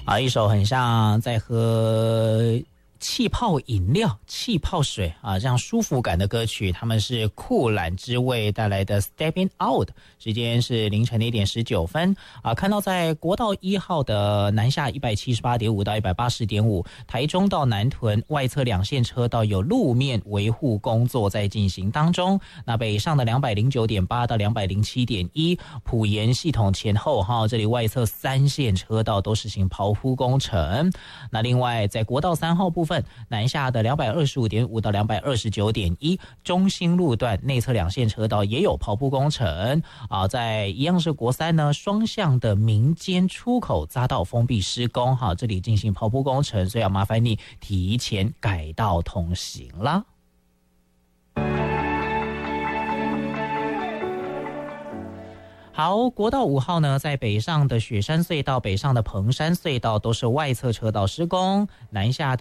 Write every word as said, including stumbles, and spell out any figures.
啊，一首很像在喝气泡饮料、气泡水啊，这样舒服感的歌曲，他们是酷懒之味带来的 Stepping Out， 时间是凌晨的一点十九分啊。看到在国道一号的南下一百七十八点五到一百八十点五，台中到南屯外侧两线车道有路面维护工作在进行当中。那北上的两百零九点八到两百零七点一，埔盐系统前后哈，这里外侧三线车道都实行刨铺工程。那另外在国道三号部分，南下的两百二十五点五到两百二十九点一，中兴路段内侧两线车道也有刨铺工程啊。在一样是国三呢，双向的民间出口匝道封闭施工哈，这里进行刨铺工程，所以要麻烦你提前改道通行啦。好，国道五号呢，在北上的雪山隧道、北上的彭山隧道都是外侧车道施工，南下的